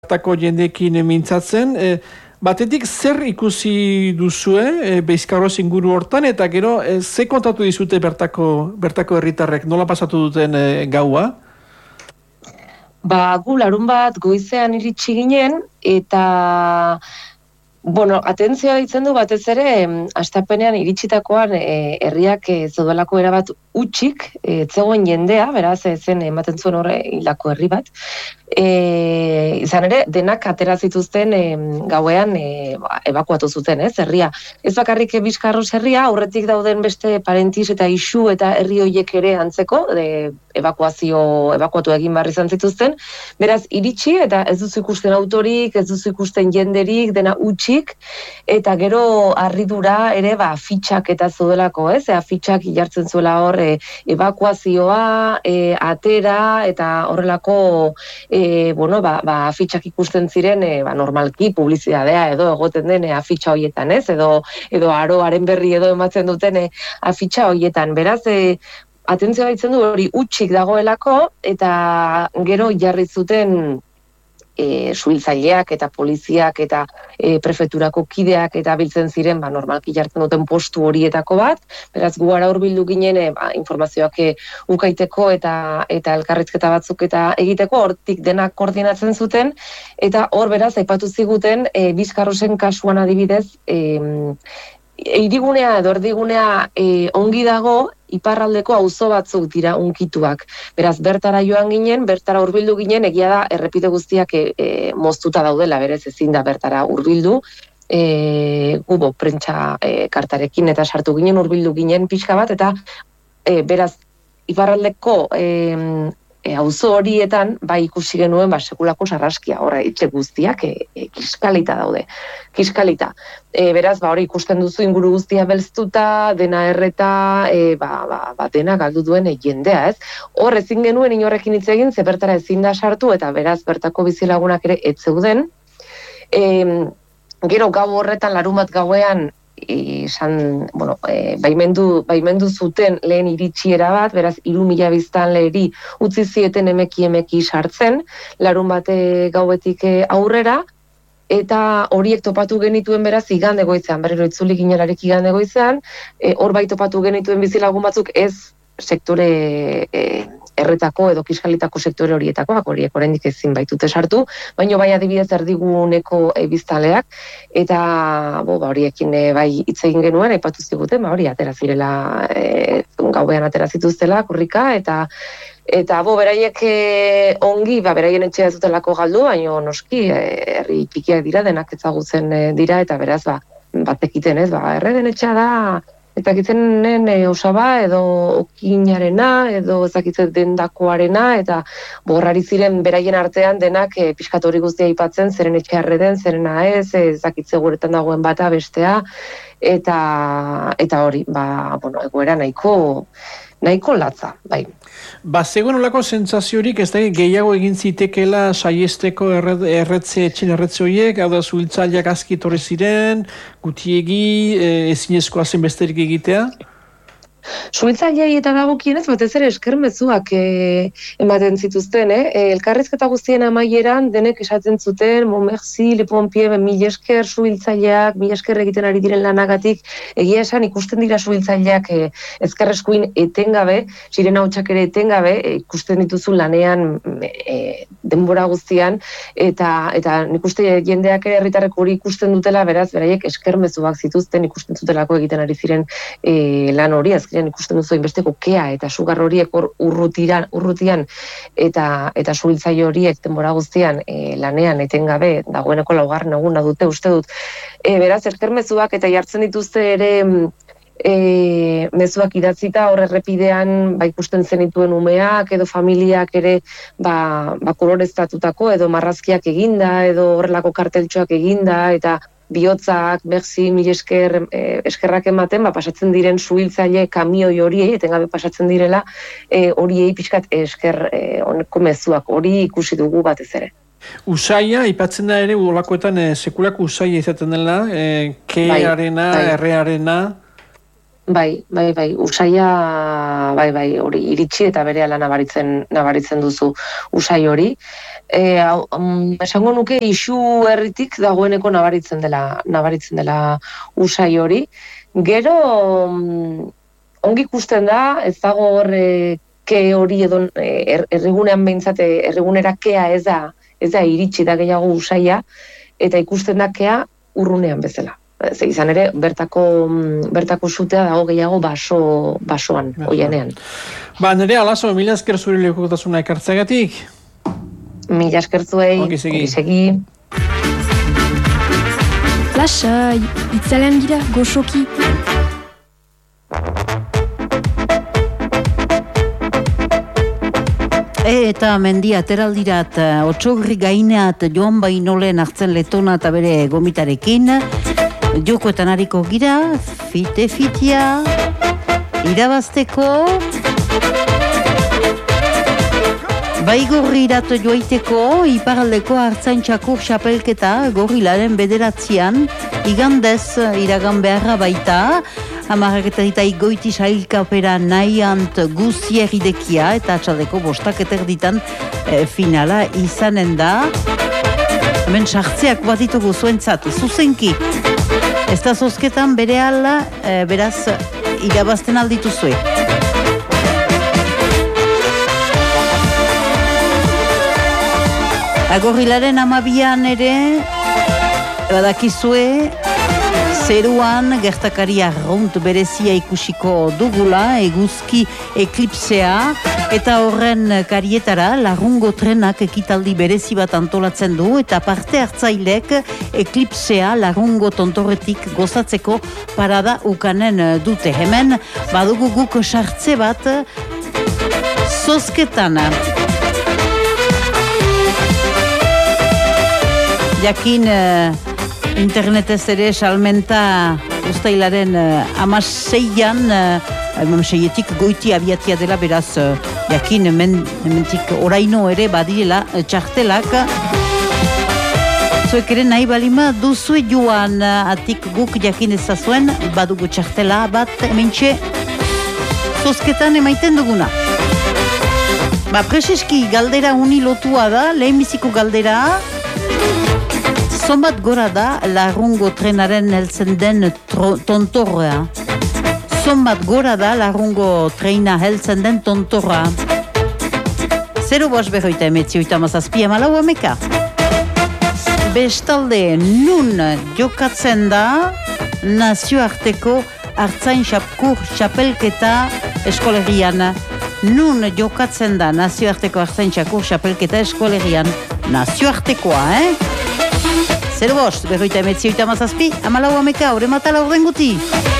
bertako jendeekin mintzatzen. Batetik, zer ikusi duzue Bizkarroz inguru hortan, eta gero, ze kontatu dizute bertako herritarrek, nola pasatu duten gaua? Gu larun bat goizean iritsi ginen, eta atentzioa ditzen du batez ere, hastapenean iritsitakoan herriak zeudelako erabat utxik, zegoen jendea, beraz, zen ematen zuen horre hildako herri bat. Izan ere, denak atera zituzten gauean ebakuatu zuten, herria. Ez bakarrik Bizkarroz herria, aurretik dauden beste Parentis eta Isu eta herri hoiek ere antzeko, ebakuatu egin behar izan zituzten. Beraz, iritsi eta ez duzu ikusten autorik, ez duzu ikusten jenderik, dena utxik, eta gero harridura ere fitxak eta zeudelako, fitxak jartzen zuela hor ebakuazioa, atera, eta horrelako afitxak ikusten ziren normalki publizitatea edo egoten den afitxa horietan, edo aroaren berri edo ematen duten afitxa horietan. Beraz, atentzioa ditzen du hori utxik dagoelako, eta gero jarri zuten suhiltzaileak eta poliziak eta prefeturako kideak eta biltzen ziren normalki jartzen duten postu horietako bat. Beraz, gu gara hurbildu ginen informazioak ukaiteko eta elkarrizketa batzuk eta egiteko, hortik denak koordinatzen zuten, eta hor beraz aipatu ziguten Bizkarrozen kasuan adibidez, hirigunea edo erdigunea ongi dago, iparraldeko auzo batzuk dira unkituak. Beraz, bertara joan ginen, bertara hurbildu ginen, egia da errepide guztiak moztuta daudela, berez ezin da bertara hurbildu. Gubo prentsa kartarekin eta sartu ginen, hurbildu ginen pixka bat, eta beraz, iparraldeko auzo horietan, ikusi genuen sekulako sarraskia, horra etxe guztiak kiskalita daude. Kiskalita. Beraz, hori ikusten duzu inguru guztia belztuta, dena erreta, dena galdu duen jendea, ez? Hor ezin genuen inorrekin hitz egin, ze bertara ezin da sartu, eta beraz, bertako bizilagunak ere ez zeuden. Gero gau horretan, larun bat gauean, baimendu zuten lehen iritsiera bat, beraz 3.000 biztanleri utzi zieten emeki sartzen, larun bate gauetik aurrera, eta horiek topatu genituen beraz igande goizean, berriro itzuli ginelarik igande goizean, hor bai topatu genituen bizilagun batzuk ez sektore erretako edo kiskalitako sektore horietakoak, horiek oraindik ezin baitute sartu, baina bai adibidez erdiguneko biztanleak, eta horiekin bai hitz egin genuen, aipatu ziguten, hori atera zirela, gauean atera zituztela, kurrika, eta beraiek ongi, beraien etxea ez dutelako galdu, baina noski, herri txikiak dira, denak ezagutzen dira, eta beraz, batekiten ez, erreden etxea da, ezakitzenen osaba edo okinarena edo ezakitzen dendakoarena, eta borrari ziren beraien artean denak pixkat hori guztia aipatzen, zeren etxe arreden, zerena ez, ezakitze guretan dagoen bata bestea, eta hori, egoera nahiko latza, bai. Zegoen olako sentsaziorik ez da gehiago egin zitekela saiesteko etxen erretze horiek, hau da zuhiltzaileak aski etorri ziren, gutiegi, ezinezkoa zen besterik egitea? Suhiltzaileei eta dagokienez batez ere eskermezuak ematen zituzten, elkarrizketa guztien amaieran denek esaten zuten, merci, le pompier, 1000 esker suhiltzaileak, 1000 esker egiten ari diren lanagatik, egia esan ikusten dira suhiltzaileak ezkerreskuin etengabe, sirena hotxak ere etengabe, ikusten dituzu lanean denbora guztian, eta nik uste jendeak ere herritarrek hori ikusten dutela, beraz, beraiek eskermezuak zituzten ikusten zutelako egiten ari ziren lan hori, ikusten duzu inbesteko kea eta sugar horiek urrutian eta suhiltzaile horiek denbora guztian lanean etengabe dagoeneko 4. eguna dute uste dut. Beraz, eskermezuak eta jartzen dituzte ere mezuak idatzita hor errepidean ikusten zenituen umeak edo familiak ere koloreztatutako edo marrazkiak eginda edo horrelako karteltxoak eginda eta bihotzak, merci, 1000 esker, eskerrak ematen, pasatzen diren suhiltzaile kamioi horiei, etengabe pasatzen direla, horiei pixkat esker honeko mezuak, hori ikusi dugu batez ere. Usaia, aipatzen da ere, olakoetan sekulako usaia izaten dela, kearena, errearena? Bai, usaia, hori iritsi eta berehala nabaritzen duzu usai hori. Esango nuke isu herritik dagoeneko nabaritzen dela usai hori. Gero, ongi ikusten da, ez dago ke hori edo errigunean behintzat, errigunera kea ez da iritsi da gehiago usaia, eta ikusten da kea urrunean bezala. Izan ere, bertako sutea dago gehiago basoan, oianean. Nere, alazo, mila esker zure lekutasuna ekartzeagatik? Mila esker zuei, ongi segi. Lasai, itzalean gira, goxoki. Eta mendia teraldirat, otxogri gaineat joan bainolen hartzen letona eta bere gomitarekin, jokoetan hariko gira, fitea, irabazteko, baigorri iratu joaiteko, iparaldeko hartzaintxako xapelketa, gorrilaren bederatzean, igandez iragan beharra baita, Hamarraketa igoiti sailkapera nahiant guzieridekia eta atxaldeko bostak eterditan finala izanen da. Hemen sartzeak bat ditugu zuentzat, zuzenki. Ez da zozketan bere ala, beraz, irabazten aldituzue. Agorrilaren 12an ere, badakizue, zeruan gertakari arrunt berezia ikusiko dugula, eguzki eklipsea, eta horren karietara larrungo trenak ekitaldi berezi bat antolatzen du, eta parte hartzailek eklipsea larrungo tontorretik gozatzeko parada ukanen dute. Hemen badugu guk sartze bat zozketan. Jakin internetez ere salmenta ustailaren 16an, 16etik goiti abiatia dela, beraz jakin hementik oraino ere badirela txartelak. Zuek ere nahi balima duzue joan, atik guk jakin ezazuen badugu txartela bat hementxe zozketan emaiten duguna. Preseski galdera uni lotua da, lehenbiziko galdera. Zonbat gora da larrungo trenaren heltzen den tontorra? Zonbat gora da larrungo trena heltzen den tontorra? 0-5-48-17-17 Bestalde, nun jokatzen da nazioarteko hartzain xapelketa eskolegian? Nun jokatzen da nazioarteko hartzain xapelketa eskolegian? Nazioartekoa, 0-5-48-17-17 amalau ameka, hori matala orden guti.